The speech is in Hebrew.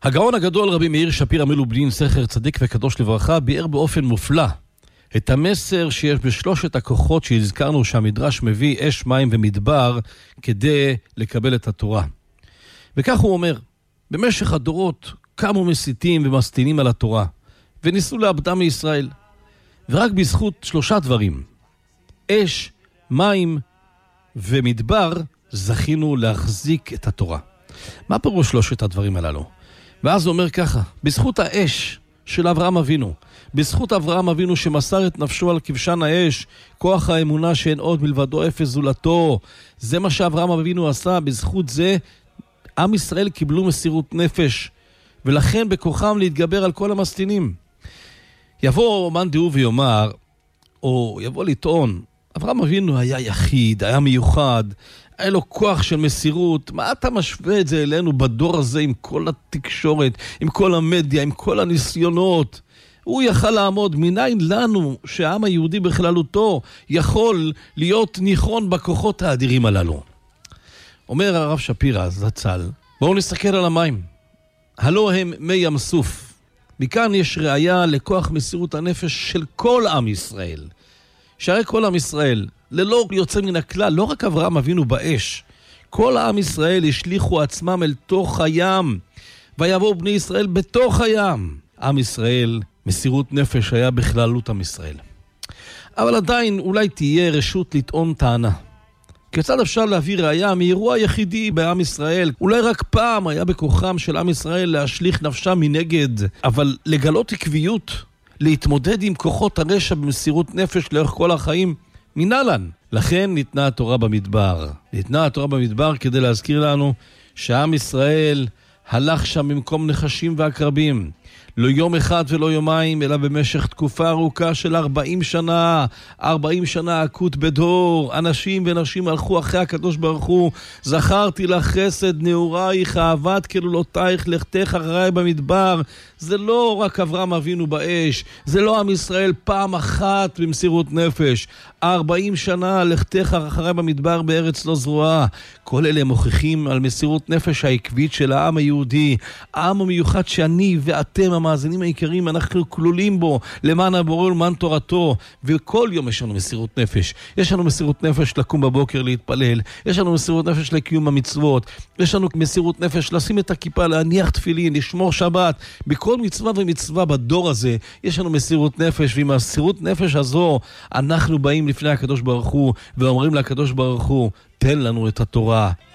הגאון הגדול רבי מאיר שפירא מלובלין, זכר צדיק וקדוש לברכה, ביאר באופן מופלא את המסר שיש בשלושת הכוחות שהזכרנו שהמדרש מביא, אש, מים ומדבר, כדי לקבל את התורה. וכך הוא אומר, במשך הדורות קמו מסיתים ומסטינים על התורה, וניסו לאבדה מישראל. ורק בזכות שלושה דברים, אש, מים ומדבר, זכינו להחזיק את התורה. מה פירוש שלושת הדברים הללו? ואז הוא אומר ככה, בזכות האש של אברהם אבינו, בזכות אברהם אבינו שמסר את נפשו על כבשן האש, כוח האמונה שאין עוד מלבדו אפס זולתו, זה מה שאברהם אבינו עשה. בזכות זה עם ישראל קיבלו מסירות נפש, ולכן בכוחם להתגבר על כל המסטינים. יבוא מאן דהוא ויאמר, או יבוא לטעון, אברהם אבינו היה יחיד, היה מיוחד, היה לו כוח של מסירות. מה אתה משווה את זה אלינו בדור הזה עם כל התקשורת, עם כל המדיה, עם כל הניסיונות? הוא יכל לעמוד. מניין לנו שהעם היהודי בכללותו יכול להיות ניחון בכוחות האדירים הללו? אומר הרב שפירא זצ"ל, בואו נסתכל על המים. הלא הם מי ים סוף. מכאן יש ראיה לכוח מסירות הנפש של כל עם ישראל. שהרי כל עם ישראל, ללא יוצא מן הכלל, לא רק אברהם אבינו באש, כל העם ישראל השליחו עצמם אל תוך הים, ויבואו בני ישראל בתוך הים. עם ישראל, מסירות נפש היה בכללות עם ישראל. אבל עדיין אולי תהיה רשות לטעון טענה. כיצד אפשר להביא ראיה מאירוע יחידי בעם ישראל? אולי רק פעם היה בכוחם של עם ישראל להשליך נפשם מנגד, אבל לגלות עקביות, להתמודד עם כוחות הרשע במסירות נפש לאורך כל החיים, מנהלן. לכן ניתנה התורה במדבר. ניתנה התורה במדבר כדי להזכיר לנו שעם ישראל הלך שם במקום נחשים ועקרבים. לא יום אחד ולא יומיים, אלא במשך תקופה ארוכה של 40 שנה. 40 שנה עקות בדור. אנשים ונשים הלכו אחרי הקדוש ברוך הוא. זכרתי לך חסד נעורייך, אהבת כלולותייך, לכתך אחריי במדבר. זה לא רק אברהם אבינו באש. זה לא עם ישראל פעם אחת במסירות נפש. 40 שנה לכתך אחריי במדבר בארץ לא זרועה. כל אלה מוכיחים על מסירות נפש העקבית של העם היהודי. העם המיוחד שאני ואתם המאזינים העיקריים, אנחנו כלולים בו למען הבורא ולמען תורתו. וכל יום יש לנו מסירות נפש. יש לנו מסירות נפש לקום בבוקר להתפלל. יש לנו מסירות נפש לקיום המצוות. יש לנו מסירות נפש לשים את הכיפה, להניח תפילין, לשמור שבת. בכל מצווה ומצווה בדור הזה יש לנו מסירות נפש, ועם המסירות נפש הזו אנחנו באים לפני הקדוש ברוך הוא ואומרים לקדוש ברוך הוא, תן לנו את התורה,